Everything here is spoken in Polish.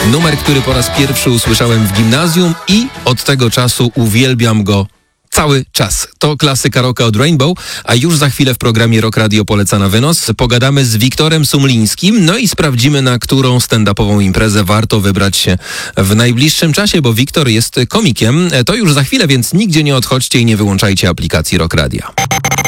Numer, który po raz pierwszy usłyszałem w gimnazjum i od tego czasu uwielbiam go cały czas. To klasyka rocka od Rainbow, a już za chwilę w programie Rock Radio Poleca na wynos pogadamy z Wiktorem Sumlińskim, no i sprawdzimy, na którą stand-upową imprezę warto wybrać się w najbliższym czasie, bo Wiktor jest komikiem. To już za chwilę, więc nigdzie nie odchodźcie i nie wyłączajcie aplikacji Rock Radia.